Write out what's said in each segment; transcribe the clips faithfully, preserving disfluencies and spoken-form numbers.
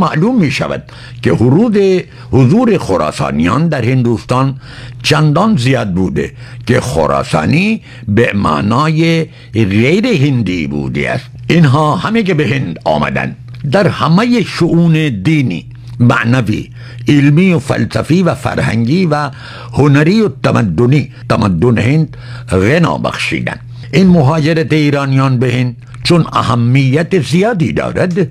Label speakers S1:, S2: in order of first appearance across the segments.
S1: معلوم می شود که ورود حضور خراسانیان در هندوستان چندان زیاد بوده که خراسانی به معنای غیر هندی بوده است. اینها همه که به هند آمدند در همه شؤون دینی، معنوی، علمی و فلسفی و فرهنگی و هنری و تمدنی تمدن هند غنا بخشیدند. این مهاجرت ایرانیان به هند چون اهمیت زیادی دارد،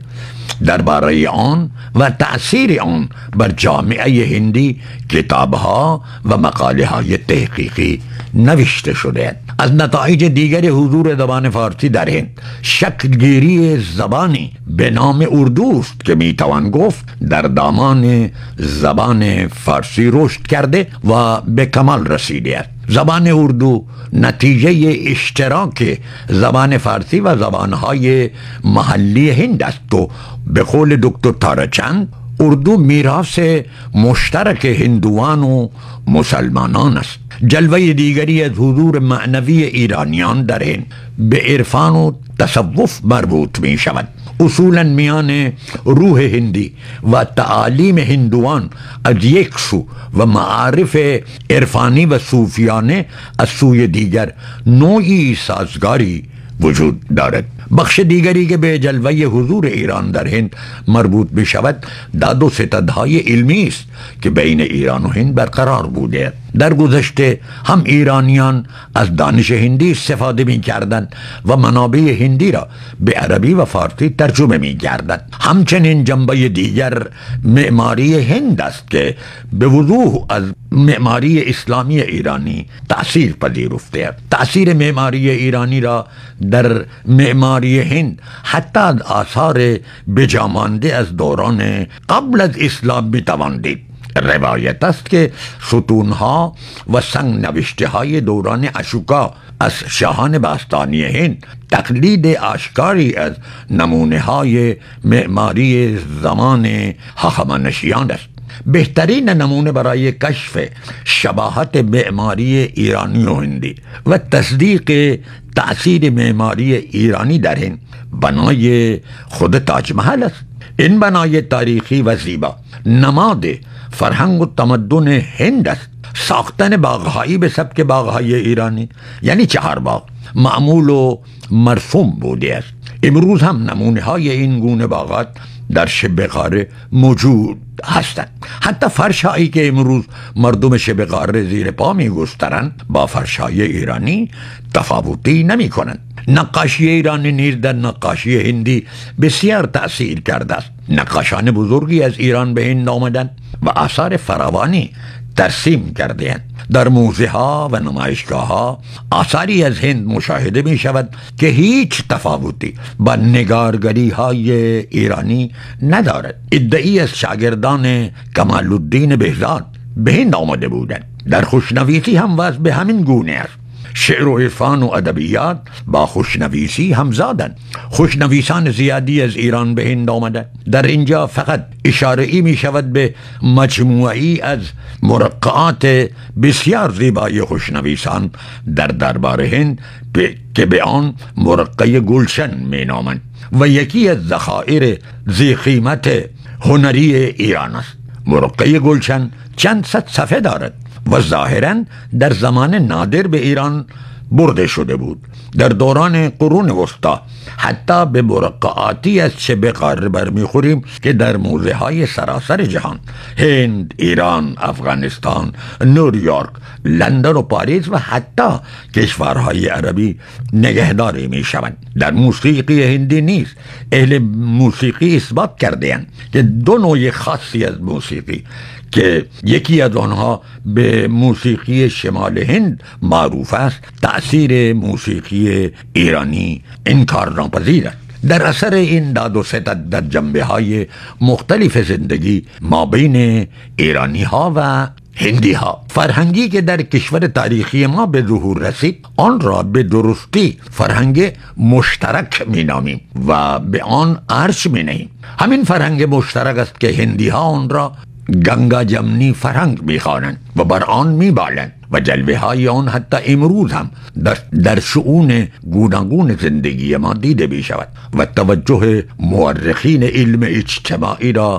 S1: درباره آن و تأثیر آن بر جامعه هندی کتابها و مقاله های تحقیقی نوشته شده. از نتایج دیگر حضور زبان فارسی در هند شکلگیری زبانی به نام اردو است که میتوان گفت در دامان زبان فارسی رشد کرده و به کمال رسیده است. زبان اردو نتیجه اشتراک زبان فارسی و زبانهای محلی هند است و به قول دکتر تارچند اردو میراث مشترک هندوان و مسلمانان است. جلوه دیگری از حضور معنوی ایرانیان در هند به عرفان و تصوف مربوط می شود. اصولا میان روح هندی و تعالیم هندوان از یک سو و معارف عرفانی و صوفیانه از سوی دیگر نوعی سازگاری وجود دارد. بخش دیگری که به جلوه حضور ایران در هند مربوط می شود داد و ستدهای علمی است که بین ایران و هند برقرار بوده. در گذشته هم ایرانیان از دانش هندی استفاده می کردند و منابع هندی را به عربی و فارسی ترجمه می کردند. همچنین جنبه دیگر معماری هند است که به وضوح از معماری اسلامی ایرانی تأثیر پذیرفته. تأثیر معماری ایرانی را در معماری هند حتی از آثار بجامانده از دوران قبل از اسلام می توان دید. روایت است که ستونها و سنگ نوشته های دوران اشوکا از شاهان باستانی هند تقلید آشکاری از نمونه های معماری زمان هخامنشیان است. بهترین نمونه برای کشف شباهت معماری ایرانی و هندی و تصدیق تأثیر معماری ایرانی در هند بنای خود تاج محل است. این بنای تاریخی و زیبا نماد فرهنگ و تمدن هند است. ساختن باغهایی به سبک باغهای ایرانی یعنی چهار باغ معمول و مرسوم بوده است. امروز هم نمونه های این گونه باغات در شبه قاره موجود هستند. حتی فرشهایی که امروز مردم شبه قاره زیر پا می گسترند با فرشهای ایرانی تفاوتی نمی کنند. نقاشی ایرانی نیز در نقاشی هندی بسیار تأثیر کرده است. نقاشان بزرگی از ایران به هند آمدند و آثار فراوانی ترسیم کرده‌اند. در موزه ها و نمایشگاه ها آثاری از هند مشاهده می شود که هیچ تفاوتی با نگارگری های ایرانی ندارد. ادعی از شاگردان کمال الدین بهزاد به هند آمده بودند. در خوشنویسی هم وضع به همین گونه است. شعر و عرفان و ادبیات با خوشنویسی همزادند. خوشنویسان زیادی از ایران به هند آمدند. در اینجا فقط اشاره ای می شود به مجموعی از مرقعات بسیار زیبای خوشنویسان در دربار هند که به آن مرقع گلشن می نامند و یکی از ذخایر ذی قیمت هنری ایران است. مرقع گلشن چند صد صفحه دارد و ظاهراً در زمان نادر به ایران برده شده بود. در دوران قرون وسطا حتی به مرقعاتی از شبه قاره برمیخوریم که در موزه های سراسر جهان هند، ایران، افغانستان، نیویورک، لندن و پاریس و حتی کشورهای عربی نگهداری می شوند. در موسیقی هندی نیز اهل موسیقی اثبات کرده‌اند که دو نوع خاصی از موسیقی که یکی از آنها به موسیقی شمال هند معروف است تأثیر موسیقی ایرانی انکار ناپذیر است. در اثر این داد و ستد در جنبه های مختلف زندگی ما بین ایرانی ها و هندی ها فرهنگی که در کشور تاریخی ما به ظهور رسید آن را به درستی فرهنگ مشترک می نامیم و به آن ارج می نهیم. همین فرهنگ مشترک است که هندی ها آن را گنگا جمنی فرهنگ می‌خوانند و بر آن می‌بالند و جلوه های آن حتی امروز هم در, در شؤون گوناگون زندگی ما دیده می شود و توجه مورخین علم اجتماعی را